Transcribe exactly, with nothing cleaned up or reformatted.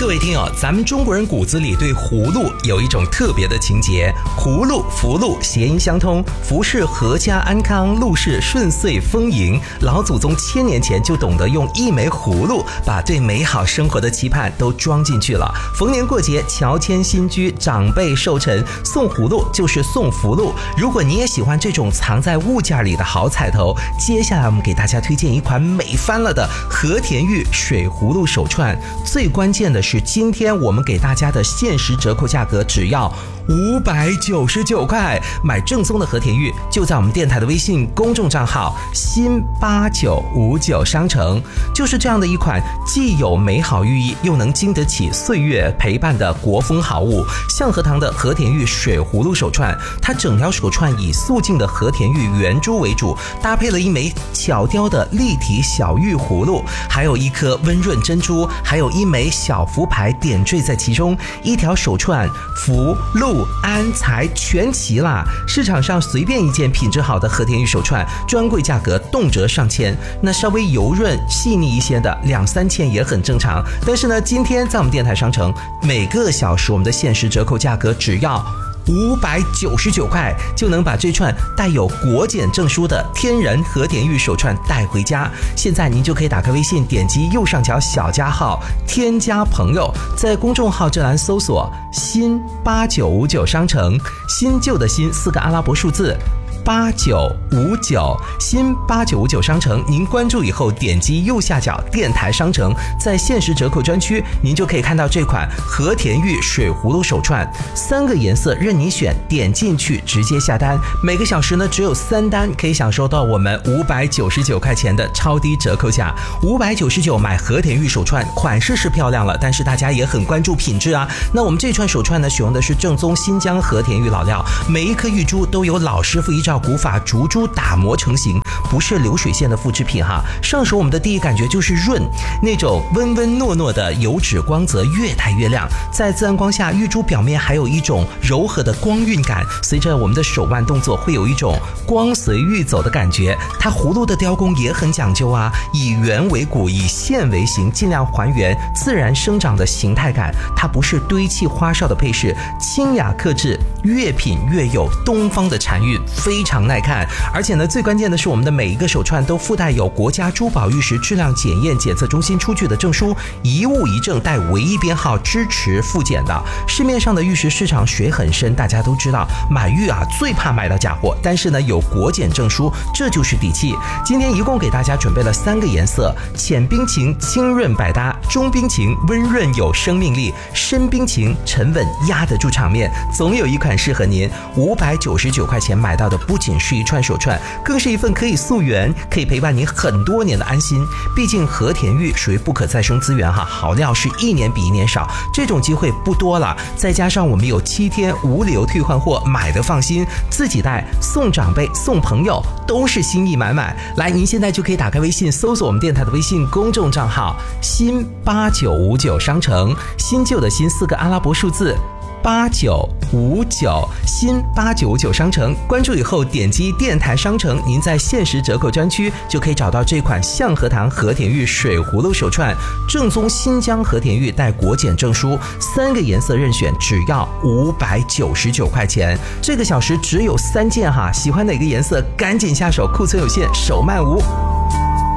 各位听友，咱们中国人骨子里对葫芦有一种特别的情结，葫芦、福禄谐音相通，福是阖家安康，禄是顺遂丰盈。老祖宗千年前就懂得用一枚葫芦把对美好生活的期盼都装进去了。逢年过节，乔迁新居，长辈寿辰，送葫芦就是送福禄。如果你也喜欢这种藏在物件里的好彩头，接下来我们给大家推荐一款美翻了的和田玉水葫芦手串。最关键的是，今天我们给大家的限时折扣价格只要五百九十九块，买正宗的和田玉就在我们电台的微信公众账号新八九五九商城。就是这样的一款既有美好寓意又能经得起岁月陪伴的国风好物，象和堂的和田玉水葫芦手串。它整条手串以素净的和田玉圆珠为主，搭配了一枚巧雕的立体小玉葫芦，还有一颗温润珍珠，还有一枚小福牌点缀在其中。一条手串福禄安财全齐啦！市场上随便一件品质好的和田玉手串，专柜价格动辄上千，那稍微油润细腻一些的两三千也很正常。但是呢，今天在我们电台商城，每个小时我们的限时折扣价格只要五百九十九块，就能把这串带有国检证书的天然和田玉手串带回家。现在您就可以打开微信，点击右上角小加号，添加朋友，在公众号这栏搜索新八九五九商城，新旧的新四个阿拉伯数字八九五九，新八九五九商城，您关注以后点击右下角电台商城，在限时折扣专区，您就可以看到这款和田玉水葫芦手串，三个颜色任你选，点进去直接下单，每个小时呢只有三单，可以享受到我们五百九十九块钱的超低折扣价。五百九十九买和田玉手串，款式是漂亮了，但是大家也很关注品质啊。那我们这串手串呢，使用的是正宗新疆和田玉老料，每一颗玉珠都有老师傅依照古法竹珠打磨成型，不是流水线的复制品哈。上手我们的第一感觉就是润，那种温温糯糯的油脂光泽越带越亮，在自然光下，玉珠表面还有一种柔和的光晕感，随着我们的手腕动作会有一种光随玉走的感觉。它葫芦的雕工也很讲究啊，以圆为骨，以线为形，尽量还原自然生长的形态感。它不是堆砌花哨的配饰，清雅克制，越品越有东方的禅韵，非常耐看。而且呢，最关键的是我们的每一个手串都附带有国家珠宝玉石质量检验检测中心出具的证书，一物一证带唯一编号，支持复检的。市面上的玉石市场水很深，大家都知道买玉啊最怕买到假货，但是呢有国检证书，这就是底气。今天一共给大家准备了三个颜色，浅冰情清润百搭，中冰情温润有生命力，深冰情沉稳压得住场面，总有一款适合您。五百九十九块钱买到的不仅是一串手串，更是一份可以溯源，可以陪伴您很多年的安心。毕竟和田玉属于不可再生资源哈，好料是一年比一年少，这种机会不多了。再加上我们有七天无理由退换货，买的放心，自己带、送长辈、送朋友都是心意满满。来，您现在就可以打开微信，搜索我们电台的微信公众账号新八九五九商城，新旧的新四个阿拉伯数字八九五九，新八九五九商城，关注以后点击电台商城，您在限时折扣专区就可以找到这款象和堂和田玉水葫芦手串，正宗新疆和田玉带国检证书，三个颜色任选，只要五百九十九块钱。这个小时只有三件哈，喜欢哪个颜色赶紧下手，库存有限，手慢无。